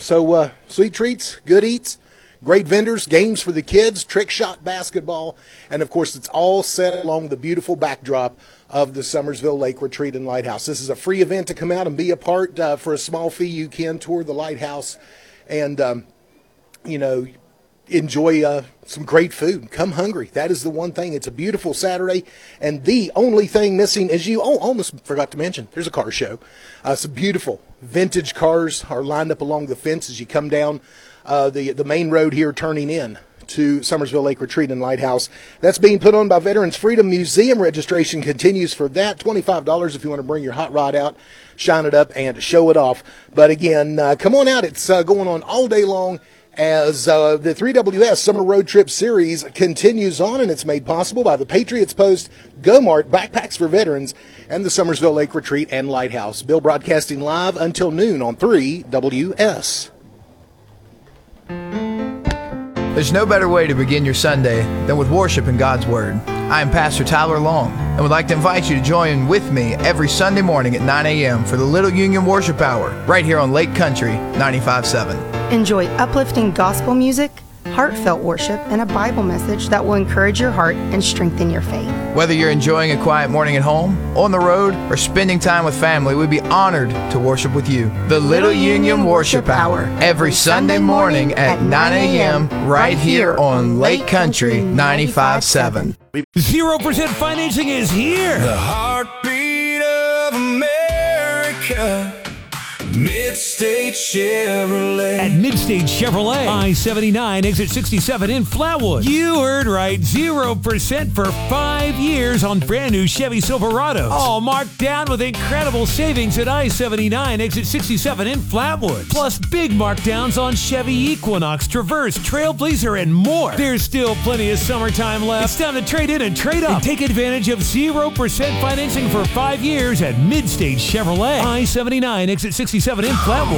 So sweet treats, good eats, great vendors, games for the kids, trick shot basketball, and of course it's all set along the beautiful backdrop of the Summersville Lake Retreat and Lighthouse. This is a free event to come out and be a part. For a small fee, you can tour the lighthouse and, enjoy some great food. Come hungry. That is the one thing. It's a beautiful Saturday, and the only thing missing is almost forgot to mention, there's a car show. Some beautiful vintage cars are lined up along the fence as you come down the main road here turning in to Summersville Lake Retreat and Lighthouse. That's being put on by Veterans Freedom Museum. Registration continues for that. $25 if you want to bring your hot rod out, shine it up, and show it off. But again, come on out. It's going on all day long as the 3WS Summer Road Trip Series continues on, and it's made possible by the Patriots Post, GoMart, Backpacks for Veterans, and the Summersville Lake Retreat and Lighthouse. Bill broadcasting live until noon on 3WS. There's no better way to begin your Sunday than with worship in God's Word. I am Pastor Tyler Long and would like to invite you to join with me every Sunday morning at 9 a.m. for the Little Union Worship Hour right here on Lake Country 95.7. Enjoy uplifting gospel music, heartfelt worship, and a Bible message that will encourage your heart and strengthen your faith. Whether you're enjoying a quiet morning at home, on the road, or spending time with family, we'd be honored to worship with you. The Little Union Worship Hour, every Sunday morning at 9 a.m. right here on Lake Country 95.7. 0% financing is here. The heartbeat of America. Midstate Chevrolet. At Midstate Chevrolet, I-79, exit 67 in Flatwood. You heard right, 0% for 5 years on brand new Chevy Silverados. All marked down with incredible savings at I-79, exit 67 in Flatwood. Plus big markdowns on Chevy Equinox, Traverse, Trailblazer, and more. There's still plenty of summertime left. It's time to trade in and trade up. And take advantage of 0% financing for 5 years at Midstate Chevrolet. I-79, exit 67 in Flatwood.